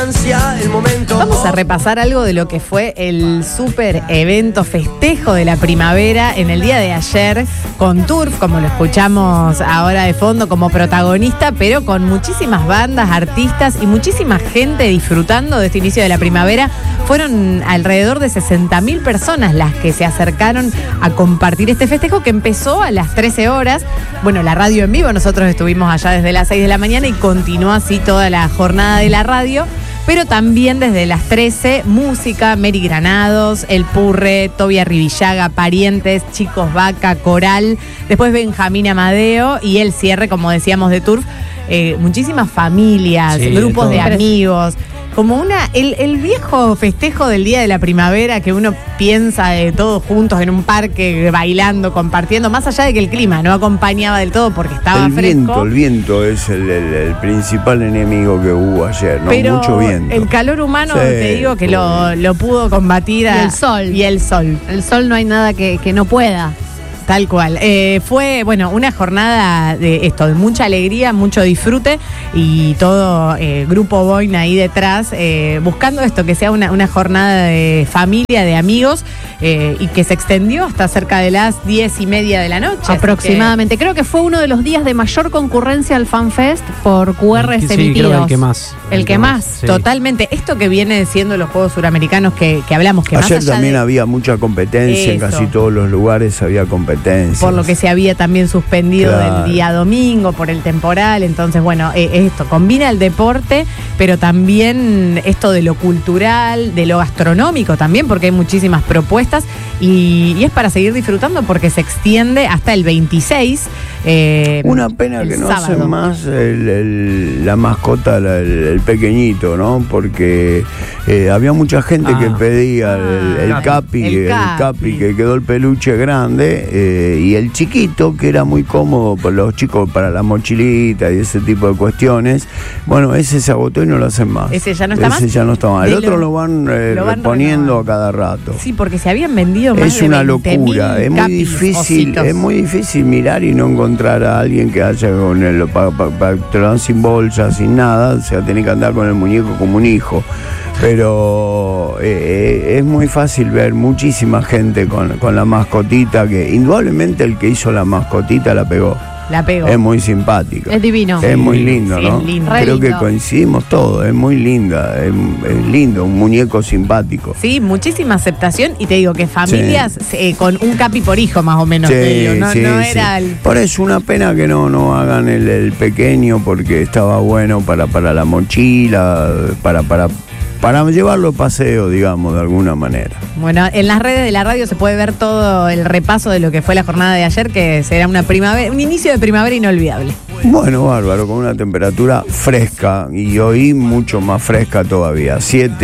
Vamos a repasar algo de lo que fue el super evento festejo de la primavera en el día de ayer con Turf, como lo escuchamos ahora de fondo como protagonista, pero con muchísimas bandas, artistas y muchísima gente disfrutando de este inicio de la primavera. Fueron alrededor de 60.000 personas las que se acercaron a compartir este festejo que empezó a las 13 horas. Bueno, la radio en vivo, nosotros estuvimos allá desde las 6 de la mañana y continuó así toda la jornada de la radio. Pero también desde las 13, música, Mary Granados, El Purre, Toby Arribillaga, Parientes, Chicos Vaca, Coral, después Benjamín Amadeo y el cierre, como decíamos, de Turf, muchísimas familias, sí, grupos de amigos. Como el viejo festejo del día de la primavera que uno piensa de todos juntos en un parque, bailando, compartiendo, más allá de que el clima no acompañaba del todo porque estaba fresco. El viento es el principal enemigo que hubo ayer, ¿no? Pero mucho viento. El calor humano, sí, te digo que lo pudo combatir. Y el sol. El sol no hay nada que no pueda. Tal cual. Fue, una jornada de mucha alegría, mucho disfrute y todo Grupo Boina ahí detrás, buscando esto, que sea una jornada de familia, de amigos, y que se extendió hasta cerca de las 10:30 de la noche. Aproximadamente. Creo que fue uno de los días de mayor concurrencia al FanFest por QRs emitidos. Sí, creo el que más. Sí. Totalmente. Esto que viene siendo los Juegos Suramericanos que hablamos, que ayer más allá también había mucha competencia, en casi todos los lugares había competencia. Por lo que se había también suspendido el día domingo por el temporal. Entonces, esto combina el deporte, pero también esto de lo cultural, de lo gastronómico también, porque hay muchísimas propuestas y es para seguir disfrutando porque se extiende hasta el 26. Una pena que no sábado. hacen más la mascota, el pequeñito, ¿no? Porque había mucha gente que pedía el capi, que quedó el peluche grande, y el chiquito, que era muy cómodo para los chicos, para la mochilita y ese tipo de cuestiones. Ese se agotó y no lo hacen más. ¿Ese ya no está más? Ese ya no está más. El otro lo van reponiendo a cada rato. Sí, porque se habían vendido más de 20.000. Es una locura. Es muy difícil mirar y no encontrar a alguien que haya con te lo dan sin bolsa, sin nada. O sea, tenés que andar con el muñeco como un hijo. Pero es muy fácil ver muchísima gente con la mascotita, que indudablemente el que hizo la mascotita la pegó. Es muy simpática. Es divino. Es muy lindo, sí, ¿no? Es lindo. Creo que coincidimos todos. Es muy linda. Es lindo, un muñeco simpático. Sí, muchísima aceptación. Y te digo que familias con un capi por hijo, más o menos. Sí, te digo. No era Por eso una pena que no hagan el pequeño, porque estaba bueno para la mochila, para llevarlo a paseo, digamos, de alguna manera. Bueno, en las redes de la radio se puede ver todo el repaso de lo que fue la jornada de ayer, que será un inicio de primavera inolvidable. Bueno, bárbaro, con una temperatura fresca y hoy mucho más fresca todavía,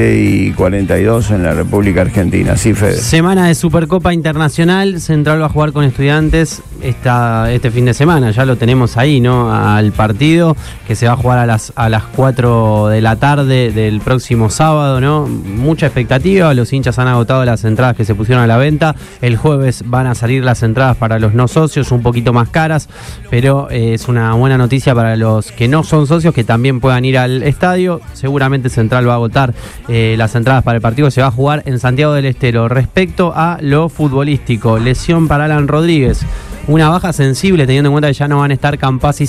7:42 en la República Argentina. Sí, Fede. Semana de Supercopa Internacional, Central va a jugar con Estudiantes este fin de semana, ya lo tenemos ahí, ¿no? Al partido que se va a jugar a las 4 de la tarde del próximo sábado, ¿no? Mucha expectativa, los hinchas han agotado las entradas que se pusieron a la venta. El jueves van a salir las entradas para los no socios, un poquito más caras, pero es una buena noticia para los que no son socios, que también puedan ir al estadio. Seguramente Central va a agotar las entradas para el partido que se va a jugar en Santiago del Estero. Respecto a lo futbolístico, lesión para Alan Rodríguez. Una baja sensible, teniendo en cuenta que ya no van a estar Campazz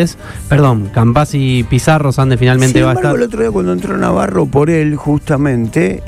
y Pizarro. Sandes finalmente va a estar. El otro día cuando entró Navarro por él, justamente,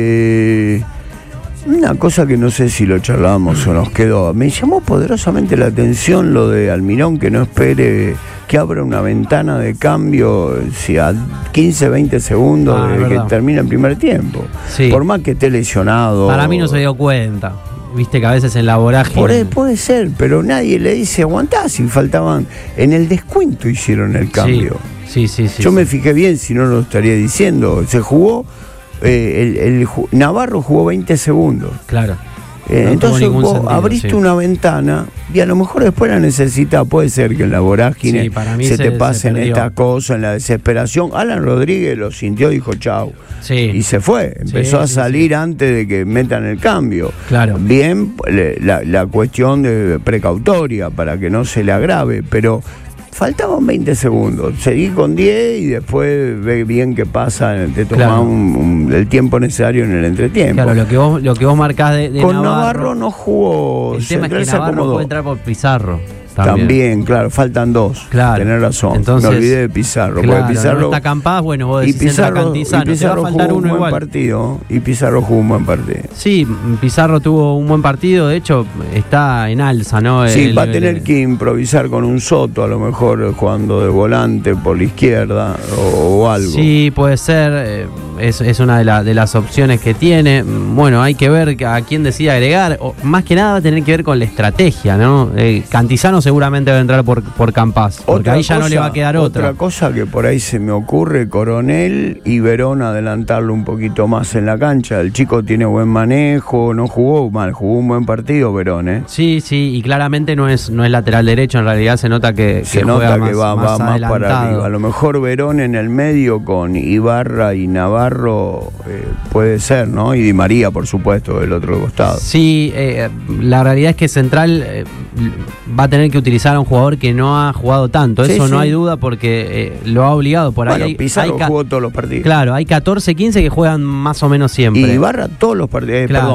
una cosa que no sé si lo charlábamos o nos quedó, me llamó poderosamente la atención lo de Almirón, que no espere que abra una ventana de cambio a 15, 20 segundos de que termine el primer tiempo. Sí. Por más que esté lesionado. Para mí no se dio cuenta. Viste que a veces en la vorágine. Puede ser, pero nadie le dice aguantá si faltaban. En el descuento hicieron el cambio. Sí. Yo me fijé bien, si no lo estaría diciendo. Se jugó, Navarro jugó 20 segundos. Claro. Entonces vos abriste una ventana y a lo mejor después la necesitas. Puede ser que en la vorágine se te pasen estas cosas, en la desesperación. Alan Rodríguez lo sintió, dijo chau. Y se fue, empezó a salir antes de que metan el cambio. Claro. Bien, la cuestión de precautoria para que no se le agrave, pero Faltaban 20 segundos. Seguí con 10 y después ve bien qué pasa. Te tomás el tiempo necesario en el entretiempo. Claro, lo que vos marcás de con Navarro no jugó. El tema es que Navarro puede entrar por Pizarro. También, claro, faltan 2. Claro. Tenés razón. Entonces, me olvidé de Pizarro. Claro, porque Pizarro no está Campás, bueno, vos decís Pizarro te va a faltar jugó uno un buen igual. partido. Y Pizarro jugó un buen partido. Sí, Pizarro tuvo un buen partido, de hecho está en alza, ¿no? Sí, va a tener que improvisar con un Soto, a lo mejor jugando de volante por la izquierda o algo. Sí, puede ser, es una de las opciones que tiene. Bueno, hay que ver a quién decide agregar, más que nada va a tener que ver con la estrategia, ¿no? Cantizano seguramente va a entrar por Campás, porque ahí ya no le va a quedar otra. Otra cosa que por ahí se me ocurre, Coronel y Verón adelantarlo un poquito más en la cancha. El chico tiene buen manejo, no jugó mal, jugó un buen partido Verón, ¿eh? Sí, y claramente no es lateral derecho, en realidad se nota que nota juega que va más para arriba. A lo mejor Verón en el medio con Ibarra y Navarro puede ser, ¿no? Y Di María, por supuesto, del otro costado. Sí, la realidad es que Central va a tener que utilizar a un jugador que no ha jugado tanto, eso no hay duda, porque lo ha obligado por ahí. Bueno, Pizarro jugó todos los partidos. Claro, hay 14, 15 que juegan más o menos siempre. Y Ibarra todos los partidos, claro. Perdón.